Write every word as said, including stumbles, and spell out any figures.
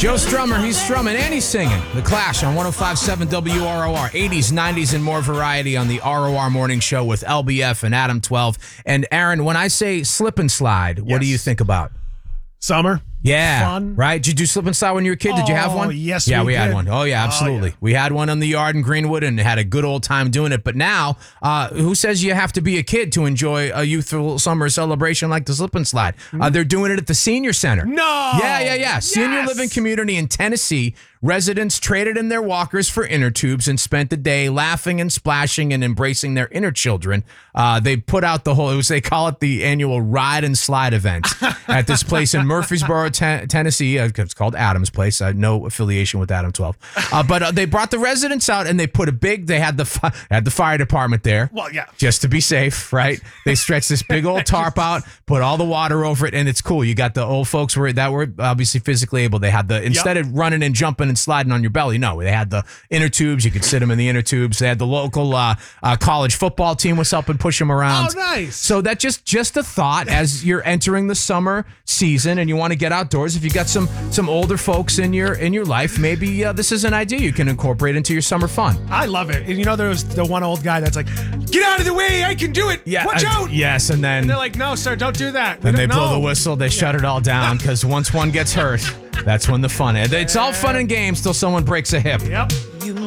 Joe Strummer, he's strumming and he's singing. The Clash on one oh five point seven W R O R. eighties, nineties, and more variety on the R O R Morning Show with L B F and Adam twelve. And Aaron, when I say slip and slide, what Yes. do you think about? Summer. Yeah. Fun. Right? Did you do slip and slide when you were a kid? Did you have Oh, one? yes, Yeah, we, we had did. one. Oh, yeah, absolutely. Oh, yeah. We had one in the yard in Greenwood and had a good old time doing it. But now, uh, who says you have to be a kid to enjoy a youthful summer celebration like the slip and slide? Uh, they're doing it at the Senior Center. No. Yeah, yeah, yeah. Senior Yes. living community in Tennessee. Residents traded in their walkers for inner tubes and spent the day laughing and splashing and embracing their inner children. Uh, they put out the whole, it was, they call it the annual ride and slide event at this place in Murfreesboro, ten- Tennessee. Uh, it's called Adam's Place. Uh, no affiliation with Adam twelve. Uh, but uh, they brought the residents out and they put a big, they had the, fi- had the fire department there. Well, yeah. Just to be safe, right? They stretched this big old tarp out, put all the water over it, and it's cool. You got the old folks were that were obviously physically able. They had the, instead of running and jumping and sliding on your belly, no, they had the inner tubes. You could sit them in the inner tubes. They had the local uh, uh, college football team was helping push them around. Oh, nice. So that just just a thought as you're entering the summer season and you want to get outdoors. If you got some some older folks in your in your life, maybe uh, this is an idea you can incorporate into your summer fun. I love it. And you know, there was the one old guy that's like, get out of the way. I can do it. Watch uh, out. Yes, and then And they're like, no, sir, don't do that. We Then they don't blow know. the whistle. They shut it all down because once one gets hurt, that's when the fun is. It's all fun and games till someone breaks a hip. Yep.